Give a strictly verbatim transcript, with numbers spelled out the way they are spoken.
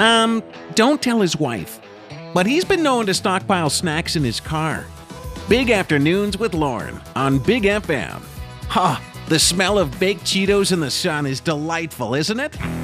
Um, don't tell his wife. But he's been known to stockpile snacks in his car. Big Afternoons with Lauren on Big F M. Ha! The smell of baked Cheetos in the sun is delightful, isn't it?